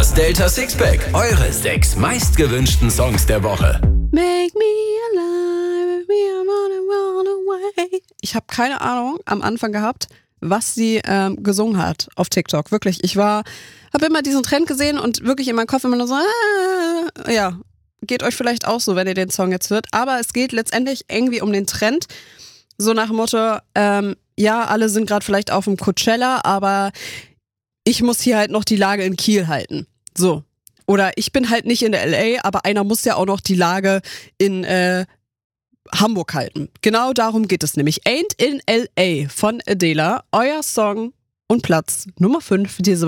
Das Delta Sixpack. Eure 6 meistgewünschten Songs der Woche. Make me alive, me run away. Ich habe keine Ahnung am Anfang gehabt, was sie gesungen hat auf TikTok. Wirklich, habe immer diesen Trend gesehen und wirklich in meinem Kopf immer nur so, ja, geht euch vielleicht auch so, wenn ihr den Song jetzt hört. Aber es geht letztendlich irgendwie um den Trend. So nach dem Motto, ja, alle sind gerade vielleicht auf dem Coachella, aber ich muss hier halt noch die Lage in Kiel halten. So. Oder ich bin halt nicht in der LA, aber einer muss ja auch noch die Lage in Hamburg halten. Genau darum geht es nämlich. Ain't in LA von Adele. Euer Song und Platz Nummer 5 diese Woche.